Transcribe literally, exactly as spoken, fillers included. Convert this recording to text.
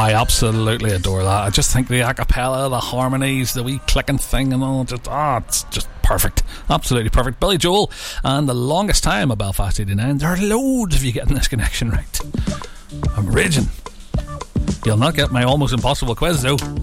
I absolutely adore that. I just think the a cappella, the harmonies, the wee clicking thing and all, just, ah, oh, it's just perfect. Absolutely perfect. Billy Joel and The Longest Time of Belfast eighty-nine. There are loads of you getting this connection right. I'm raging. You'll not get my almost impossible quiz though.